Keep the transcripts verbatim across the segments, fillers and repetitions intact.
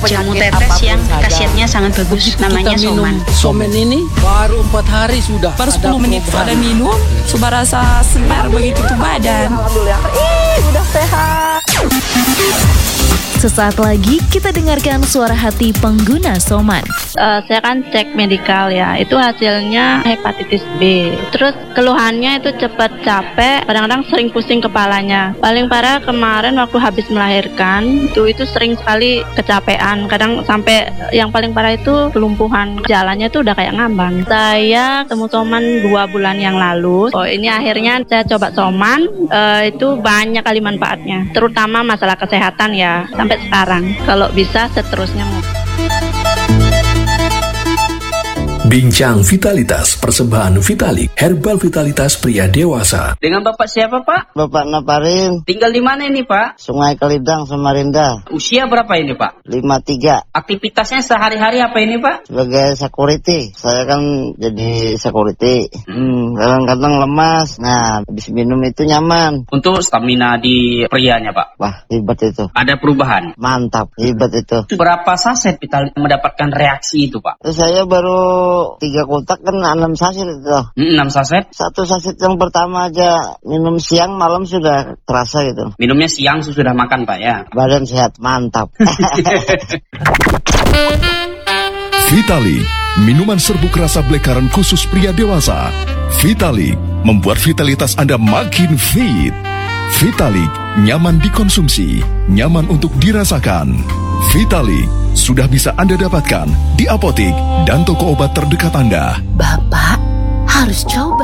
jamu tetes yang khasiatnya sangat bagus, namanya Soman. Soman ini baru empat hari sudah. Baru sepuluh menit pada minum, sudah rasa segar begitu tuh badan. Alhamdulillah, ih udah sehat. Sesaat lagi kita dengarkan suara hati pengguna Soman. Uh, saya kan cek medikal ya, itu hasilnya hepatitis B. Terus keluhannya itu cepat capek, kadang-kadang sering pusing kepalanya. Paling parah kemarin waktu habis melahirkan, itu itu sering sekali kecapean. Kadang sampai yang paling parah itu kelumpuhan. Jalannya tuh udah kayak ngambang. Saya temu Soman dua bulan yang lalu. Oh ini akhirnya saya coba Soman, uh, itu banyak kali manfaatnya. Terutama masalah kesehatan ya. Sampai sekarang, kalau bisa seterusnya. Bincang Vitalitas Persembahan Vitalik Herbal Vitalitas Pria Dewasa. Dengan Bapak siapa, Pak? Bapak Naparin. Tinggal di mana ini, Pak? Sungai Kalidang, Samarinda. Usia berapa ini, Pak? lima tiga. Aktivitasnya sehari-hari apa ini, Pak? Sebagai security. Saya kan jadi security. Hmm, kadang-kadang lemas. Nah, habis minum itu nyaman. Untuk stamina di prianya, Pak? Wah, hebat itu. Ada perubahan? Mantap, hebat itu. Berapa saset Vitalik mendapatkan reaksi itu, Pak? Saya baru tiga kotak kan enam saset itu. enam saset? Satu saset yang pertama aja minum siang malam sudah terasa gitu. Minumnya siang sudah makan, Pak ya? Badan sehat, mantap. Vitalik, minuman serbuk rasa blekaran khusus pria dewasa. Vitalik membuat vitalitas Anda makin fit. Vitalik nyaman dikonsumsi, nyaman untuk dirasakan. Vitalik sudah bisa Anda dapatkan di apotik dan toko obat terdekat Anda. Bapak harus coba.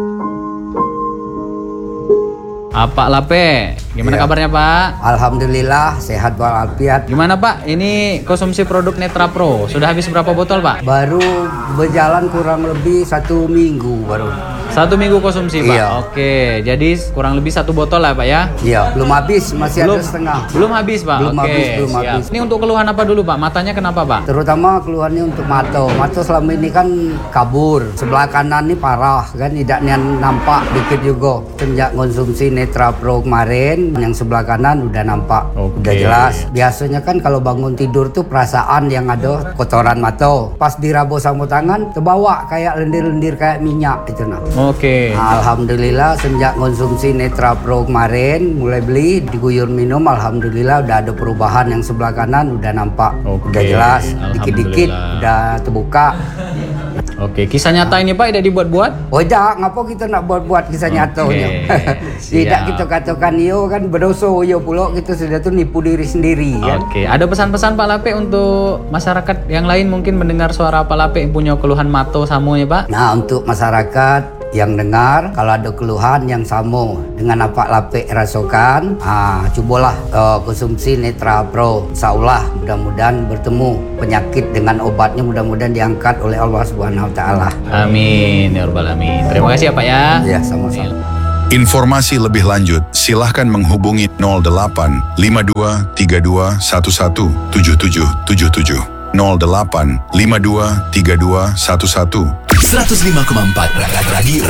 Apa Lape? Gimana ya. Kabarnya Pak? Alhamdulillah sehat walafiat. Gimana Pak? Ini konsumsi produk Netra Pro sudah habis berapa botol Pak? Baru berjalan kurang lebih satu minggu baru. Satu minggu konsumsi Pak? Iya. Oke, jadi kurang lebih satu botol lah Pak ya? Iya, belum habis, masih belum, ada setengah. Belum habis Pak? Belum Oke, habis, belum siap. habis. Ini untuk keluhan apa dulu Pak? Matanya kenapa Pak? Terutama keluhannya untuk mato. Mato selama ini kan kabur. Sebelah kanan ini parah kan, tidak nampak dikit juga. Sejak konsumsi Netra Pro kemarin, yang sebelah kanan udah nampak, Oke. udah jelas. Biasanya kan kalau bangun tidur tuh perasaan yang ada kotoran mato. Pas diraba sama tangan, terbawa kayak lendir-lendir kayak minyak gitu nah. Oke. Alhamdulillah sejak konsumsi Netra Pro kemarin, mulai beli, diguyur minum, alhamdulillah udah ada perubahan. Yang sebelah kanan udah nampak, Oke. udah jelas, dikit-dikit udah terbuka. Oke, kisah nyata ini Pak tidak dibuat-buat? Oh tidak, ngapa kita nak buat-buat kisah nyatanya? Tidak kita katakan yo kan berdosa yo pula kita sudah tuh nipu diri sendiri kan. Oke, ada pesan-pesan Pak Lape untuk masyarakat yang lain mungkin mendengar suara Pak Lape yang punya keluhan mato samo ya Pak? Nah untuk masyarakat yang dengar, kalau ada keluhan yang sama dengan apa Lape rasakan, ah, cobalah uh, konsumsi Netra Pro. Insyaallah mudah-mudahan bertemu penyakit dengan obatnya, mudah-mudahan diangkat oleh Allah Subhanahu Wa Taala. Amin ya rabbal alamin. Terima kasih ya Pak ya. Ya sama-sama. Informasi lebih lanjut silahkan menghubungi nol delapan lima dua tiga dua satu satu tujuh tujuh tujuh tujuh nol delapan lima dua tiga dua satu satu seratus lima koma empat Radio